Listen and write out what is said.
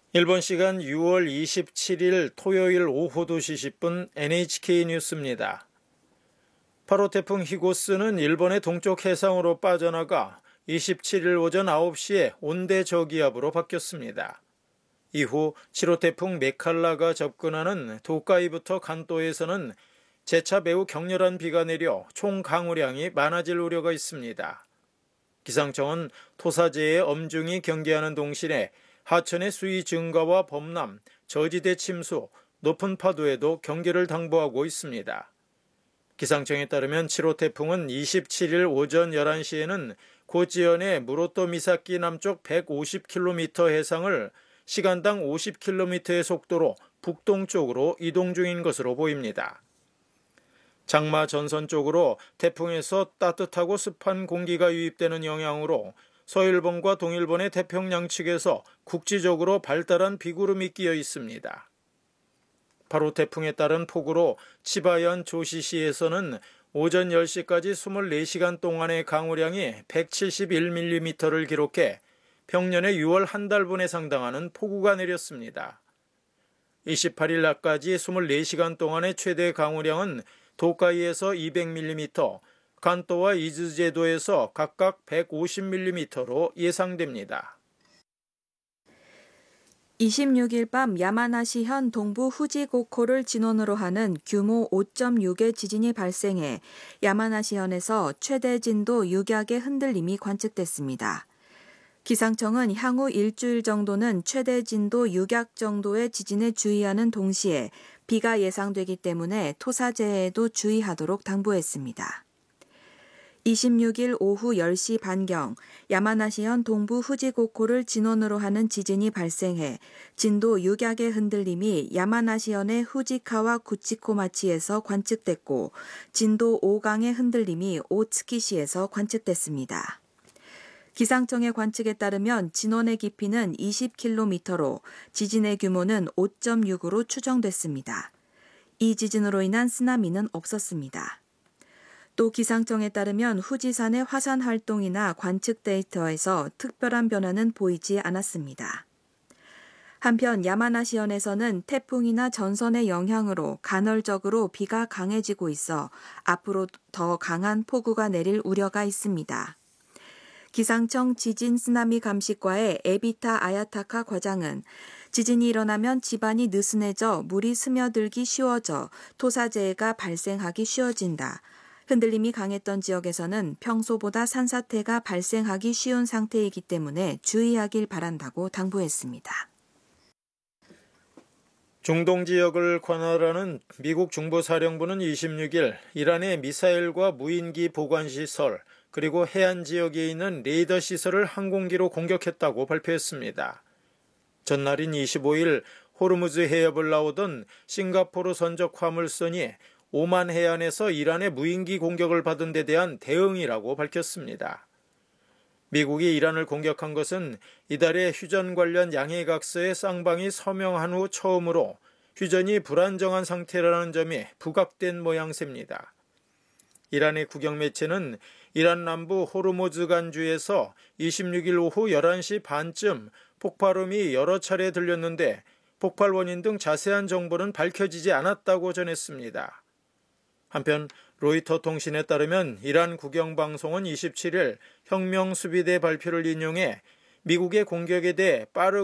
일본 시간 6월 27일 토요일 오후 2시 10분 NHK 뉴스입니다. 8호 태풍 히고스는 일본의 동쪽 해상으로 빠져나가 27일 오전 9시에 온대 저기압으로 바뀌었습니다. 이후 7호 태풍 메칼라가 접근하는 도카이부터 간토에서는 재차 매우 격렬한 비가 내려 총 강우량이 많아질 우려가 있습니다. 기상청은 토사재해 엄중히 경계하는 동시에 하천의 수위 증가와 범람, 저지대 침수, 높은 파도에도 경계를 당부하고 있습니다. 기상청에 따르면 7호 태풍은 27일 오전 11시에는 고지현의 무로토 미사키 남쪽 150km 해상을 시간당 50km의 속도로 북동쪽으로 이동 중인 것으로 보입니다. 장마 전선 쪽으로 태풍에서 따뜻하고 습한 공기가 유입되는 영향으로 서일본과 동일본의 태평양 측에서 국지적으로 발달한 비구름이 끼어 있습니다. 8호 태풍에 따른 폭우로 치바현 조시시에서는 오전 10시까지 24시간 동안의 강우량이 171mm를 기록해 평년의 6월 한 달분에 상당하는 폭우가 내렸습니다. 28일 낮까지 24시간 동안의 최대 강우량은 도카이에서 200mm, 간토와 이즈제도에서 각각 150mm로 예상됩니다. 26일 밤 야마나시현 동부 후지고코를 진원으로 하는 규모 5.6의 지진이 발생해 야마나시현에서 최대 진도 6약의 흔들림이 관측됐습니다. 기상청은 향후 일주일 정도는 최대 진도 6약 정도의 지진에 주의하는 동시에 비가 예상되기 때문에 토사재해에도 주의하도록 당부했습니다. 26일 오후 10시 반경 야마나시현 동부 후지고코를 진원으로 하는 지진이 발생해 진도 6약의 흔들림이 야마나시현의 후지카와 구치코마치에서 관측됐고 진도 5강의 흔들림이 오츠키시에서 관측됐습니다. 기상청의 관측에 따르면 진원의 깊이는 20km로 지진의 규모는 5.6으로 추정됐습니다. 이 지진으로 인한 쓰나미는 없었습니다. 또 기상청에 따르면 후지산의 화산 활동이나 관측 데이터에서 특별한 변화는 보이지 않았습니다. 한편 야마나시현에서는 태풍이나 전선의 영향으로 간헐적으로 비가 강해지고 있어 앞으로 더 강한 폭우가 내릴 우려가 있습니다. 기상청 지진 쓰나미 감시과의 에비타 아야타카 과장은 지진이 일어나면 지반이 느슨해져 물이 스며들기 쉬워져 토사재해가 발생하기 쉬워진다. 흔들림이 강했던 지역에서는 평소보다 산사태가 발생하기 쉬운 상태이기 때문에 주의하길 바란다고 당부했습니다. 중동 지역을 관할하는 미국 중부사령부는 26일 이란의 미사일과 무인기 보관시설 그리고 해안 지역에 있는 레이더 시설을 항공기로 공격했다고 발표했습니다. 전날인 25일 호르무즈 해협을 나오던 싱가포르 선적 화물선이 오만 해안에서 이란의 무인기 공격을 받은 데 대한 대응이라고 밝혔습니다. 미국이 이란을 공격한 것은 이달에 휴전 관련 양해각서의 쌍방이 서명한 후 처음으로 휴전이 불안정한 상태라는 점이 부각된 모양새입니다. 이란의 국영매체는 이란 남부 호르무즈 간주에서 26일 오후 11시 반쯤 폭발음이 여러 차례 들렸는데 폭발 원인 등 자세한 정보는 밝혀지지 않았다고 전했습니다. 한편 로이터 통신에 따르면 이란 국영방송은 27일 혁명수비대 발표를 인용해 미국의 공격에 대해 빠르고